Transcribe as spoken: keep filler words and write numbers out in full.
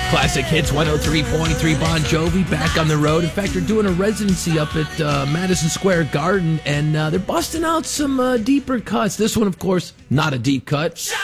Classic Hits one oh three point three Bon Jovi back on the road. In fact, they're doing a residency up at uh, Madison Square Garden, and uh, they're busting out some uh, deeper cuts. This one, of course, not a deep cut.